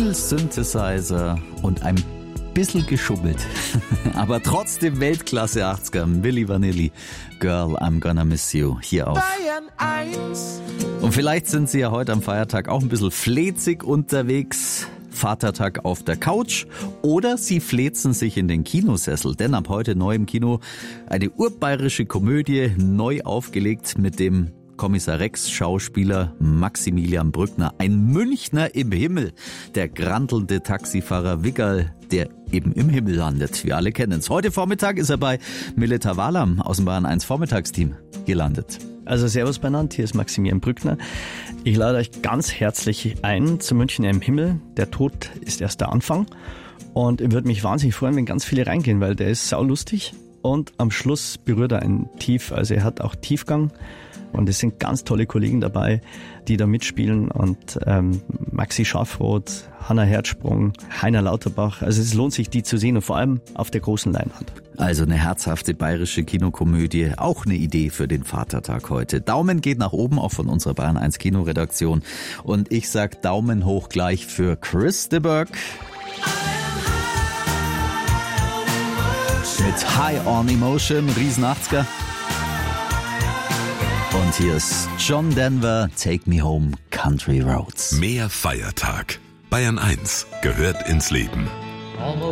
viel Synthesizer und ein bisschen geschummelt. Aber trotzdem Weltklasse 80er. Milli Vanilli, Girl, I'm Gonna Miss You, hier auf Bayern 1. Und vielleicht sind Sie ja heute am Feiertag auch ein bisschen flezig unterwegs. Vatertag auf der Couch oder Sie flezen sich in den Kinosessel, denn ab heute neu im Kino eine urbayerische Komödie, neu aufgelegt mit dem Kommissar Rex Schauspieler Maximilian Brückner, ein Münchner im Himmel, der grantelnde Taxifahrer Wiggerl, der eben im Himmel landet. Wir alle kennen es. Heute Vormittag ist er bei Mileta Walam aus dem Bayern 1 Vormittagsteam gelandet. Also servus benannt, hier ist Maximilian Brückner. Ich lade euch ganz herzlich ein zu München im Himmel. Der Tod ist erst der Anfang. Und ich würde mich wahnsinnig freuen, wenn ganz viele reingehen, weil der ist saulustig. Und am Schluss berührt er einen tief, also er hat auch Tiefgang. Und es sind ganz tolle Kollegen dabei, die da mitspielen. Und Maxi Schafroth, Hanna Herzsprung, Heiner Lauterbach. Also es lohnt sich, die zu sehen und vor allem auf der großen Leinwand. Also eine herzhafte bayerische Kinokomödie, auch eine Idee für den Vatertag heute. Daumen geht nach oben, auch von unserer Bayern 1 Kinoredaktion. Und ich sag Daumen hoch gleich für Chris de Burgh mit High on Emotion, riesen 80er. Und hier ist John Denver, Take Me Home, Country Roads. Mehr Feiertag. Bayern 1 gehört ins Leben.